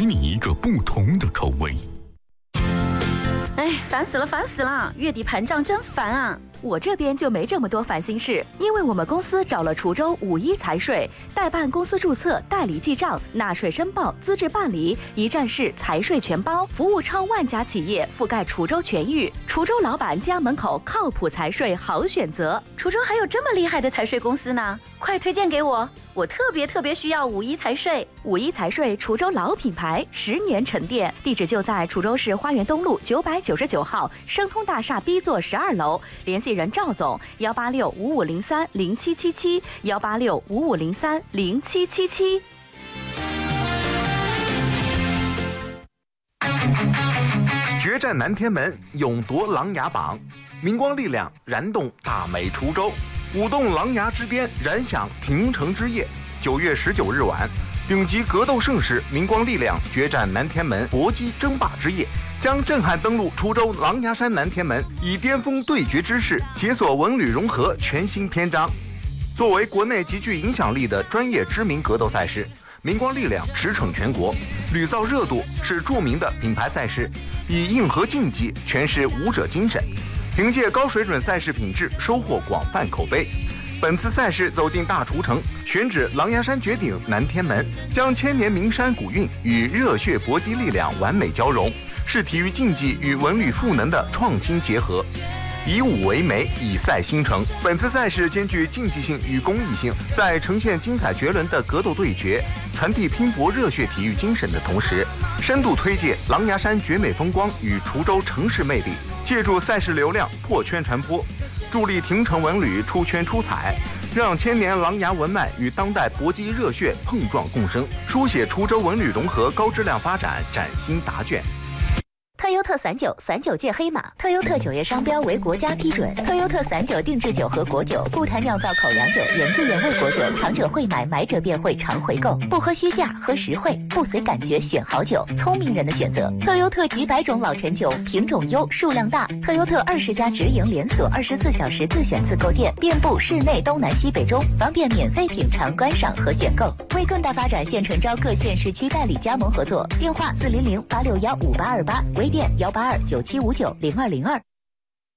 给你一个不同的口味。 哎，烦死了！月底盘账真烦啊！我这边就没这么多烦心事，因为我们公司找了滁州51财税，代办公司注册、代理记账、纳税申报、资质办理，一站式财税全包，服务超万家企业，覆盖滁州全域。滁州老板家门口靠谱财税好选择。滁州还有这么厉害的财税公司呢，快推荐给我！我特别需要51财税。51财税滁州老品牌，10年沉淀，地址就在滁州市花园东路999号生通大厦 B 座12楼，联系人赵总18655030777，18655030777。 决战南天门，勇夺琅琊榜，明光力量燃动大美滁州，舞动琅琊之巅，燃响廷城之夜。9月19日晚，顶级格斗盛世明光力量决战南天门搏击争霸之夜，将震撼登陆滁州琅琊山南天门，以巅峰对决之势解锁文旅融合全新篇章。作为国内极具影响力的专业知名格斗赛事，明光力量驰骋全国，屡造热度，是著名的品牌赛事，以硬核竞技诠释武者精神，凭借高水准赛事品质收获广泛口碑。本次赛事走进大滁城，选址琅琊山绝顶南天门，将千年名山古韵与热血搏击力量完美交融，是体育竞技与文旅赋能的创新结合。以武为媒，以赛兴城。本次赛事兼具竞技性与公益性，在呈现精彩绝伦的格斗对决，传递拼搏热血体育精神的同时，深度推介琅琊山绝美风光与滁州城市魅力，借助赛事流量破圈传播，助力廷城文旅出圈出彩，让千年琅琊文脉与当代搏击热血碰撞共生，书写滁州文旅融合高质量发展崭新答卷。 特优特散酒，散酒界黑马。特优特酒业商标为国家批准。特优特散酒定制酒和果酒，不谈酿造口粮酒，原汁原味果酒，尝者会买，买者便会常回购。不喝虚价，喝实惠，不随感觉选好酒，聪明人的选择。特优特几百种老陈酒，品种优，数量大。特优特20家直营连锁，24小时自选自购店，遍布市内东南西北中，方便免费品尝、观赏和选购。为更大发展，现诚招各县市区代理加盟合作，电话400-861-5828，微店182-9759-0202。